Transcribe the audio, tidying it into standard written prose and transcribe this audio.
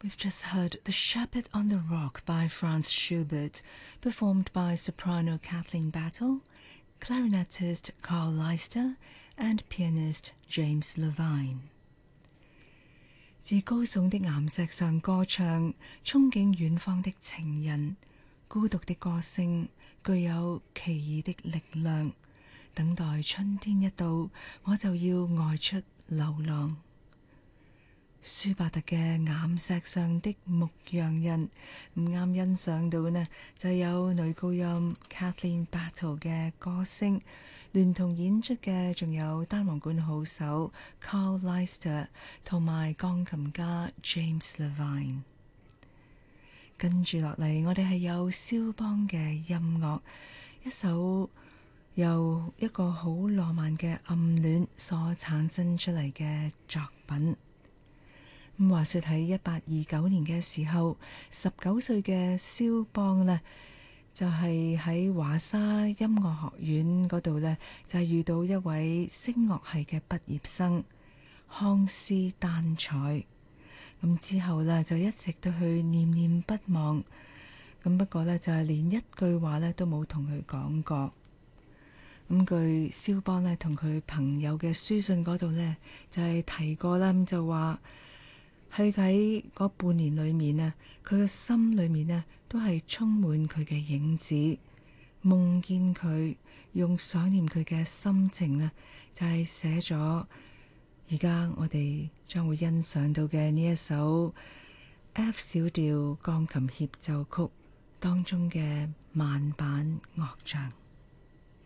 We've just heard The Shepherd on the Rock by Franz Schubert, performed by soprano Kathleen Battle, clarinetist Carl Leister, and pianist James Levine. 自高聳的岩石上歌唱，憧憬遠方的情人，孤獨的歌聲，具有奇異的力量。等待春天一到，我就要外出流浪。舒伯特嘅岩石上的牧羊人唔啱欣賞到呢，就有女高音 Kathleen Battle 嘅歌聲，聯同演出嘅仲有單簧管好手 Carl Leister 同埋鋼琴家 James Levine。跟住落嚟，我哋係有肖邦嘅音樂，一首由一個好浪漫嘅暗戀所產生出嚟嘅作品。話說喺1829年嘅時候，19歲嘅肖邦呢，就係喺華沙音樂學院嗰度呢，就係遇到一位聲樂系嘅畢業生康斯丹采。咁之後呢，就一直都去念念不忘。咁不過呢，就係連一句話呢都冇同佢講過。咁據肖邦呢同佢朋友嘅書信嗰度呢，就係提過啦，咁就話喺嗰半年裏面呢，佢嘅心裏面呢都係充滿佢嘅影子，夢見佢，用想念佢嘅心情呢，就係寫咗而家我哋將會欣賞到嘅呢一首 F 小調鋼琴協奏曲當中嘅慢板樂章。